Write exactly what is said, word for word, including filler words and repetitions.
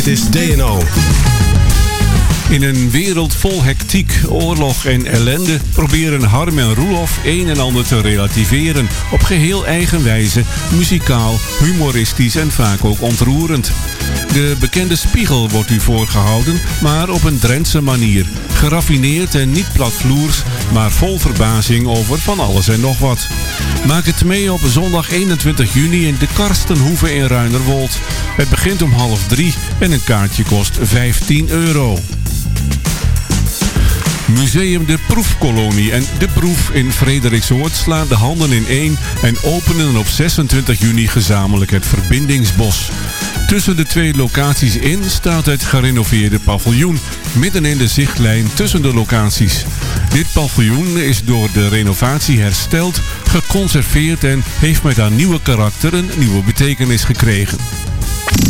Het is D en O. In een wereld vol hectiek, oorlog en ellende proberen Harm en Roelof een en ander te relativeren. Op geheel eigen wijze, muzikaal, humoristisch en vaak ook ontroerend. De bekende spiegel wordt u voorgehouden, maar op een Drentse manier. Geraffineerd en niet platvloers, maar vol verbazing over van alles en nog wat. Maak het mee op zondag eenentwintig juni in de Karstenhoeve in Ruinerwold. Het begint om half drie en een kaartje kost vijftien euro. Museum De Proefkolonie en De Proef in Frederiksoord slaan de handen in één en openen op zesentwintig juni gezamenlijk het Verbindingsbos. Tussen de twee locaties in staat het gerenoveerde paviljoen, midden in de zichtlijn tussen de locaties. Dit paviljoen is door de renovatie hersteld, geconserveerd en heeft met haar nieuwe karakter een nieuwe betekenis gekregen.